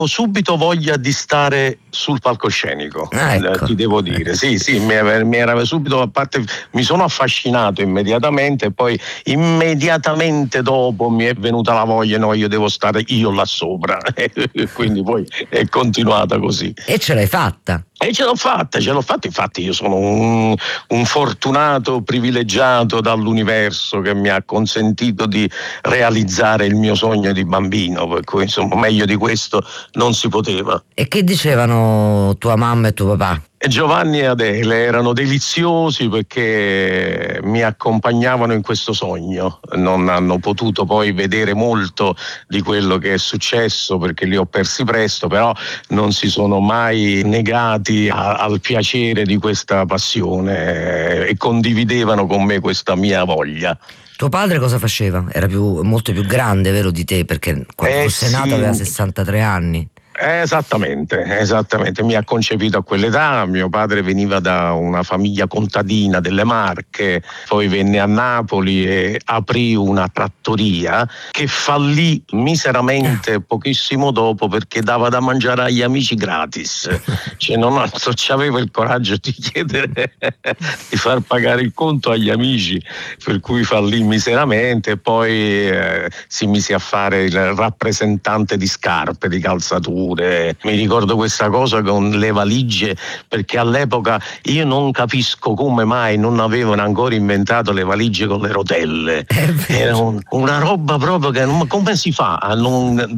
Ho subito voglia di stare sul palcoscenico, ecco. ti devo dire, sì, mi era subito, a parte mi sono affascinato immediatamente e poi immediatamente dopo mi è venuta la voglia, no, io devo stare io là sopra, quindi poi è continuata così. E ce l'hai fatta? E ce l'ho fatta, infatti io sono un fortunato privilegiato dall'universo che mi ha consentito di realizzare il mio sogno di bambino, per cui insomma meglio di questo non si poteva. E che dicevano tua mamma e tuo papà? Giovanni e Adele erano deliziosi perché mi accompagnavano in questo sogno, non hanno potuto poi vedere molto di quello che è successo perché li ho persi presto, però non si sono mai negati al piacere di questa passione e condividevano con me questa mia voglia. Tuo padre cosa faceva? Era molto più grande, vero, di te, perché quando fosse nato aveva 63 anni. Esattamente, mi ha concepito a quell'età. Mio padre veniva da una famiglia contadina delle Marche, poi venne a Napoli e aprì una trattoria che fallì miseramente pochissimo dopo perché dava da mangiare agli amici gratis, cioè non c'aveva il coraggio di chiedere di far pagare il conto agli amici, per cui fallì miseramente e poi si mise a fare il rappresentante di scarpe, di calzature. Mi ricordo questa cosa con le valigie, perché all'epoca io non capisco come mai non avevano ancora inventato le valigie con le rotelle. Era una roba proprio che come si fa a non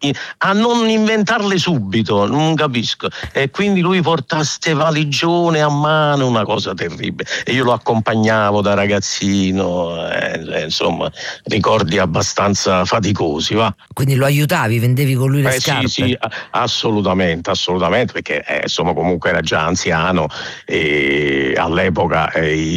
inventarle subito, non capisco. E quindi lui portava ste valigione a mano, una cosa terribile. E io lo accompagnavo da ragazzino, insomma, ricordi abbastanza faticosi, va. Quindi lo aiutavi, vendevi con lui le scarpe? Sì, assolutamente, perché insomma comunque era già anziano e all'epoca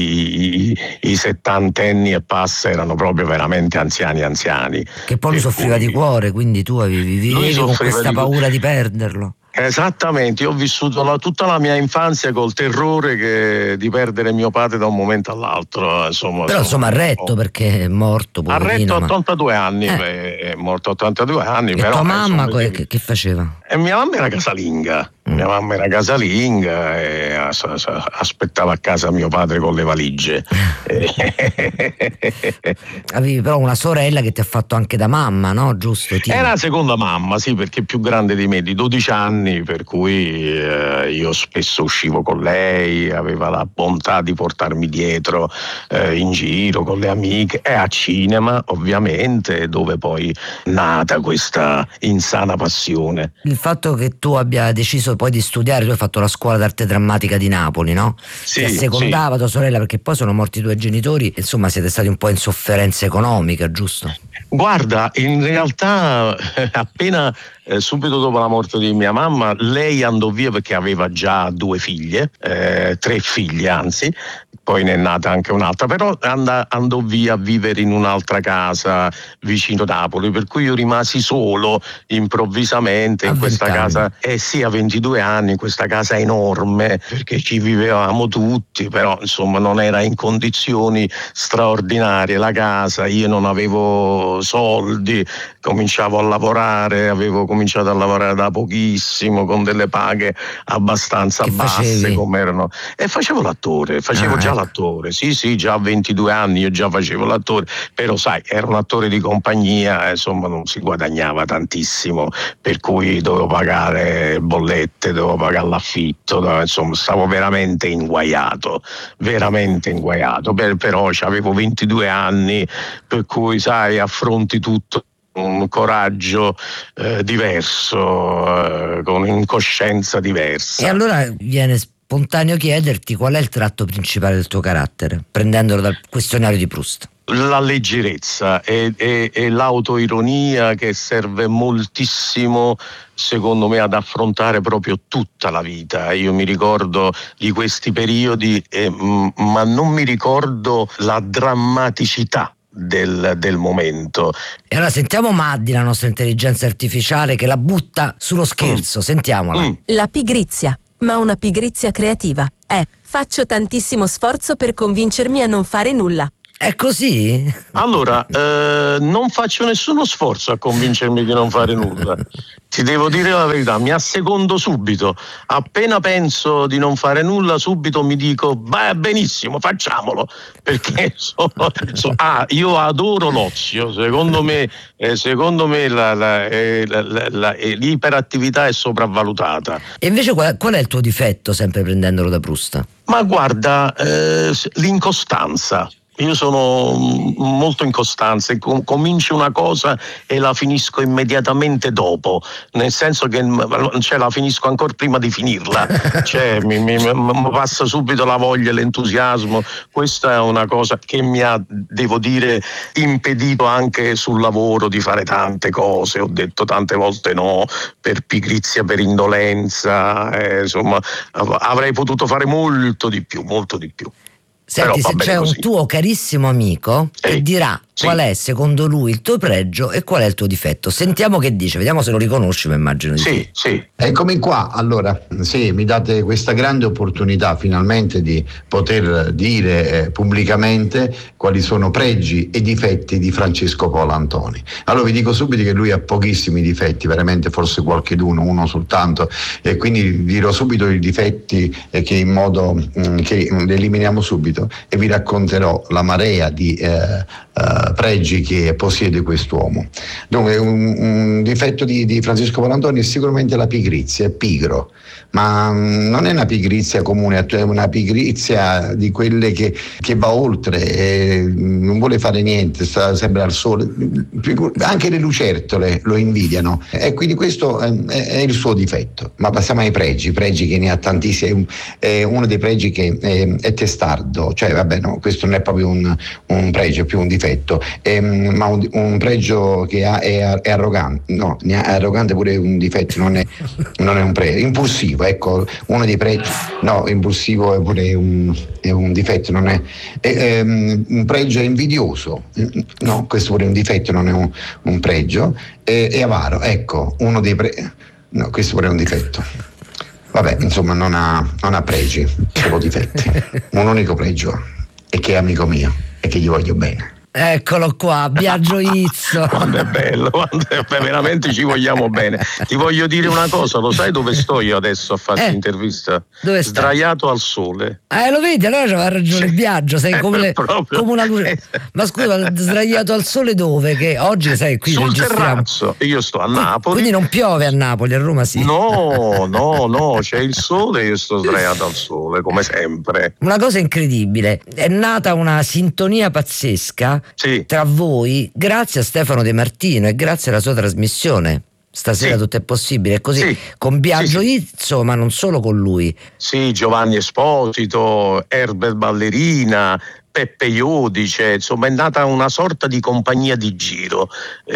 i settantenni e passa erano proprio veramente anziani. Che poi lui soffriva di cuore, quindi tu vivevi con questa paura di perderlo. Esattamente, io ho vissuto tutta la mia infanzia col terrore di perdere mio padre da un momento all'altro. Però insomma ha retto perché è morto, poverino. Ha retto 82 anni, è morto 82 anni. E però, tua mamma che faceva? Mia mamma era casalinga. E aspettava a casa mio padre con le valigie. Avevi però una sorella che ti ha fatto anche da mamma, no? Giusto? Era la seconda mamma, sì, perché è più grande di me, di 12 anni, per cui io spesso uscivo con lei, aveva la bontà di portarmi dietro in giro con le amiche e a cinema, ovviamente, dove poi è nata questa insana passione. Il fatto che tu abbia deciso poi di studiare, tu hai fatto la scuola d'arte drammatica di Napoli, no? Sì, ti assecondava tua sorella, perché poi sono morti i tuoi genitori, insomma siete stati un po' in sofferenza economica, giusto? Guarda, in realtà appena subito dopo la morte di mia mamma lei andò via perché aveva già 2 figlie, 3 figlie anzi, poi ne è nata anche un'altra, però andò via a vivere in un'altra casa vicino Napoli, per cui io rimasi solo improvvisamente in questa casa, sì, a 22 anni, in questa casa enorme, perché ci vivevamo tutti, però insomma non era in condizioni straordinarie la casa, io non avevo soldi, cominciavo a lavorare, avevo cominciato a lavorare da pochissimo con delle paghe abbastanza basse come erano, e facevo l'attore, l'attore, sì, già a 22 anni io già facevo l'attore, però sai, ero un attore di compagnia, insomma non si guadagnava tantissimo, per cui dovevo pagare bollette, dovevo pagare l'affitto, insomma stavo veramente inguaiato, però avevo 22 anni, per cui sai, affronti tutto un coraggio diverso, con un'incoscienza diversa. E allora viene spontaneo chiederti qual è il tratto principale del tuo carattere, prendendolo dal questionario di Proust. La leggerezza e l'autoironia, che serve moltissimo secondo me ad affrontare proprio tutta la vita. Io mi ricordo di questi periodi, ma non mi ricordo la drammaticità del momento. E allora sentiamo Maddi, la nostra intelligenza artificiale, che la butta sullo scherzo. Sentiamola. La pigrizia, ma una pigrizia creativa. Faccio tantissimo sforzo per convincermi a non fare nulla. È così? Allora, non faccio nessuno sforzo a convincermi di non fare nulla. Ti devo dire la verità, mi assecondo subito. Appena penso di non fare nulla, subito mi dico, beh, benissimo, facciamolo. Perché io adoro l'ozio. Secondo me l'iperattività è sopravvalutata. E invece qual è il tuo difetto, sempre prendendolo da Proust? Ma guarda, l'incostanza. Io sono molto incostante, comincio una cosa e la finisco immediatamente dopo, nel senso che la finisco ancora prima di finirla, mi passa subito la voglia e l'entusiasmo. Questa è una cosa che mi ha, devo dire, impedito anche sul lavoro di fare tante cose. Ho detto tante volte no, per pigrizia, per indolenza, insomma avrei potuto fare molto di più. Senti, se c'è un tuo carissimo amico che dirà qual è secondo lui il tuo pregio e qual è il tuo difetto, sentiamo che dice, vediamo se lo riconosci, ma immagino di sì. Sì. Eccomi qua, allora, sì, mi date questa grande opportunità finalmente di poter dire pubblicamente quali sono pregi e difetti di Francesco Colantoni. Allora vi dico subito che lui ha pochissimi difetti, veramente forse uno soltanto, e quindi dirò subito i difetti che in modo che li eliminiamo subito, e vi racconterò la marea di pregi che possiede quest'uomo. Dunque, un difetto di Francesco Colantoni è sicuramente la pigrizia, è pigro, ma non è una pigrizia comune, è una pigrizia di quelle che va oltre, non vuole fare niente, sta sempre al sole, anche le lucertole lo invidiano, e quindi questo è il suo difetto. Ma passiamo ai pregi che ne ha tantissimi. Uno dei pregi che è testardo, cioè vabbè, no, questo non è proprio un pregio, è più un difetto, ma un pregio che ha è arrogante. No, è arrogante pure un difetto, non è un pregio. Impulsivo, ecco, uno dei pregi. No, impulsivo è pure un difetto, non è un pregio è invidioso. No, questo pure è un difetto, non è un pregio. È avaro, ecco, uno dei pregi. No, questo pure è un difetto. Vabbè, insomma, non ha pregi, solo difetti. Un unico pregio, e che è amico mio e che gli voglio bene. Eccolo qua, Biagio Izzo. Quando è bello, veramente ci vogliamo bene. Ti voglio dire una cosa, lo sai dove sto io adesso a farti intervista? Dove stai? Sdraiato al sole. Lo vedi, allora c'aveva ragione Biagio, sei come una luce. Ma scusa, sdraiato al sole dove? Che oggi sai qui sul registriamo. terrazzo, io sto a Napoli. Quindi non piove a Napoli, a Roma sì. No, c'è il sole, io sto sdraiato al sole, come sempre. Una cosa incredibile, è nata una sintonia pazzesca tra voi grazie a Stefano De Martino e grazie alla sua trasmissione. Stasera tutto è possibile, è così con Biagio Izzo, ma non solo con lui. Sì, Giovanni Esposito, Herbert Ballerina, Peppe Iodice, insomma è nata una sorta di compagnia di giro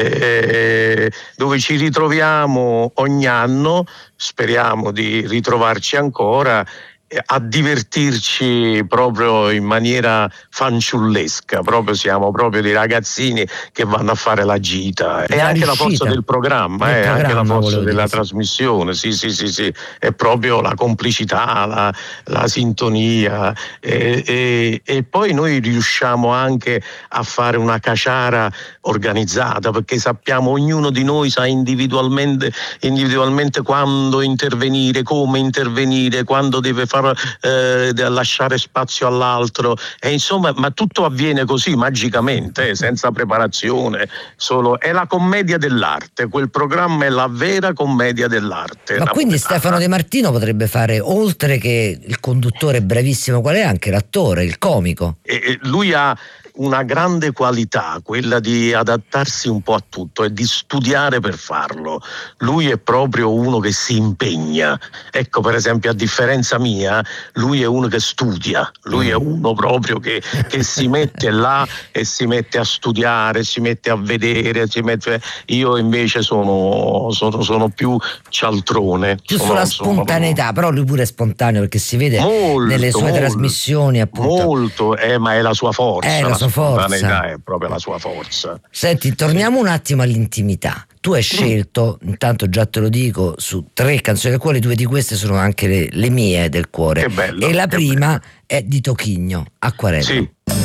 dove ci ritroviamo ogni anno, speriamo di ritrovarci ancora, a divertirci proprio in maniera fanciullesca, proprio siamo proprio dei ragazzini che vanno a fare la gita. E anche la forza del programma, anche la forza della trasmissione, sì, è proprio la complicità, la sintonia, e poi noi riusciamo anche a fare una caciara organizzata, perché sappiamo, ognuno di noi sa individualmente quando intervenire, come intervenire, quando deve lasciare spazio all'altro, e insomma, ma tutto avviene così magicamente, senza preparazione, è la commedia dell'arte, quel programma è la vera commedia dell'arte. Ma quindi Stefano De Martino potrebbe fare, oltre che il conduttore bravissimo, qual è anche l'attore, il comico? Lui ha una grande qualità, quella di adattarsi un po' a tutto e di studiare per farlo. Lui è proprio uno che si impegna. Ecco, per esempio, a differenza mia, lui è uno che studia, lui è uno proprio che si mette là e si mette a studiare, si mette a vedere, io invece sono più cialtrone. Più sulla spontaneità, però lui pure è spontaneo, perché si vede nelle sue trasmissioni, appunto. Molto, ma è la sua forza. La spontaneità è proprio la sua forza. Senti, torniamo un attimo all'intimità. Tu hai scelto, intanto già te lo dico, su 3 canzoni del cuore, 2 di queste sono anche le mie del cuore. Che bello. E la prima è di Tochigno, Acquarello. Sì.